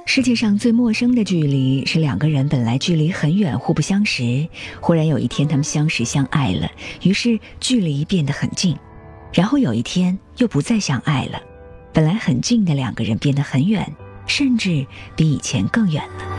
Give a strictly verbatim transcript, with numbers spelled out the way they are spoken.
世界上最陌生的距离是两个人本来距离很远，互不相识，忽然有一天他们相识相爱了，于是距离变得很近，然后有一天又不再相爱了，本来很近的两个人变得很远，甚至比以前更远了。